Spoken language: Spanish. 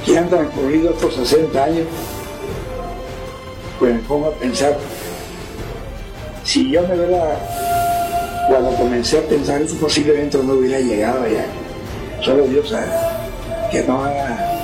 que han transcurrido estos 60 años, pues me pongo a pensar, si yo de verdad, cuando comencé a pensar eso, posiblemente no hubiera llegado allá. Solo Dios sabe que no haya